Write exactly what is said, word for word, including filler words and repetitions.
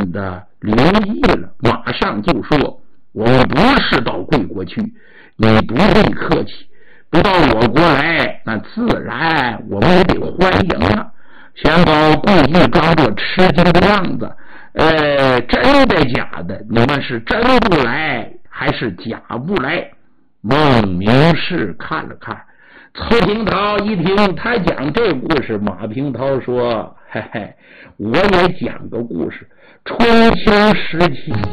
们的留意了，马上就说：“我们不是到贵国去，你不必客气。不到我国来，那自然我们也得欢迎啊。”玄宝故意装作吃惊的样子：“呃，真的假的？你们是真不来，还是假不来？”孟明视看了看，曹平涛一听他讲这故事，马平涛说：“嘿嘿，我也讲个故事。春秋时期